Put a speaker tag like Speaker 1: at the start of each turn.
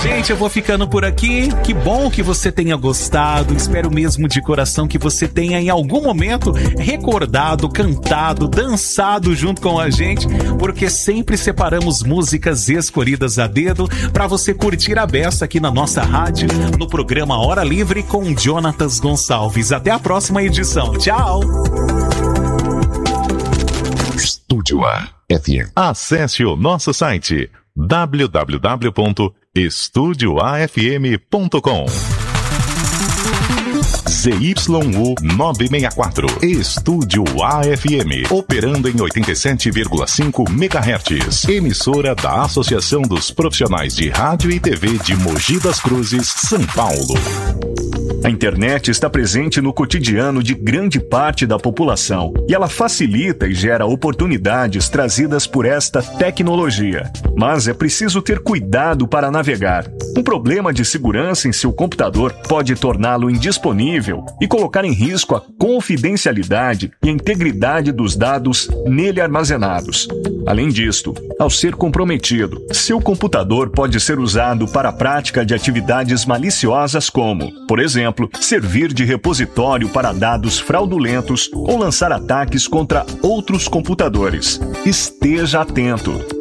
Speaker 1: Gente, eu vou ficando por aqui. Que bom que você tenha gostado. Espero mesmo de coração que você tenha em algum momento recordado, cantado, dançado junto com a gente, porque sempre separamos músicas escolhidas a dedo para você curtir a beça aqui na nossa rádio, no programa Hora Livre com Jonatas Gonçalves. Até a próxima edição. Tchau!
Speaker 2: Estúdio A FM. Acesse o nosso site www.estudioafm.com. ZYU 964, Estúdio AFM, operando em 87,5 MHz, emissora da Associação dos Profissionais de Rádio e TV de Mogi das Cruzes, São Paulo.
Speaker 3: A internet está presente no cotidiano de grande parte da população e ela facilita e gera oportunidades trazidas por esta tecnologia. Mas é preciso ter cuidado para navegar. Um problema de segurança em seu computador pode torná-lo indisponível e colocar em risco a confidencialidade e a integridade dos dados nele armazenados. Além disto, ao ser comprometido, seu computador pode ser usado para a prática de atividades maliciosas como, por exemplo, servir de repositório para dados fraudulentos ou lançar ataques contra outros computadores. Esteja atento!